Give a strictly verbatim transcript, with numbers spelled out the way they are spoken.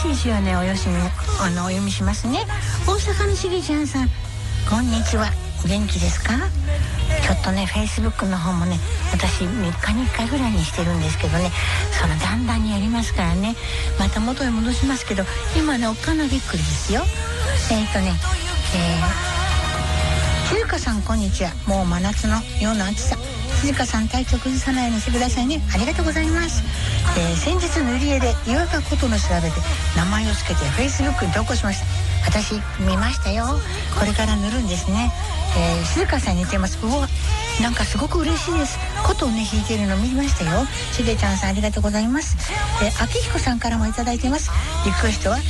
しいじをねおよしみあのお読みしますね。大阪のしげちゃんさん、こんにちは、元気ですか？ちょっとねフェイスブックの方もね私みっかにいっかいぐらいにしてるんですけどね、そのだんだんにやりますからね、また元へ戻しますけど、今ねおっかなびっくりですよ。えっ、ー、とねえー、静香さんこんにちは、もう真夏のような暑さ、静香さん体調崩さないようにしてくださいね。ありがとうございます。えー、先日塗り絵で岩川琴の調べて名前をつけてフェイスブックに投稿しました。私見ましたよ。これから塗るんですね。えー、静香さんに似てます。うわ、なんかすごく嬉しいです。琴をね弾いてるの見ましたよ。しげちゃんさんありがとうございます。えー、秋彦さんからもいただいてます。リクエストは